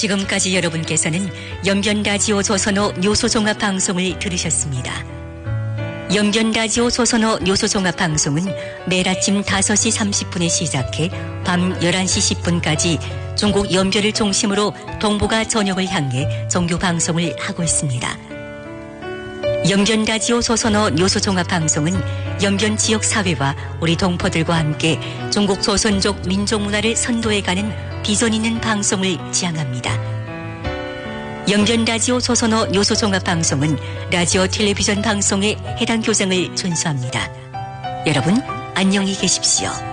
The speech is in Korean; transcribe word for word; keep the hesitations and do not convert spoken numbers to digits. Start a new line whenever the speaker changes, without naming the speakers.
지금까지 여러분께서는 영변라디오 조선어 뉴스종합방송을 들으셨습니다. 영변라디오 조선어 뉴스종합방송은 매일 아침 다섯 시 삼십 분에 시작해 밤 열한 시 십 분까지 중국 연변을 중심으로 동북아 전역을 향해 정규 방송을 하고 있습니다. 영변라디오 조선어 뉴스종합방송은 연변 지역 사회와 우리 동포들과 함께 중국 조선족 민족문화를 선도해가는 비전 있는 방송을 지향합니다. 영변라디오 조선어 뉴스종합방송은 라디오 텔레비전 방송의 해당 규정을 준수합니다. 여러분 안녕히 계십시오.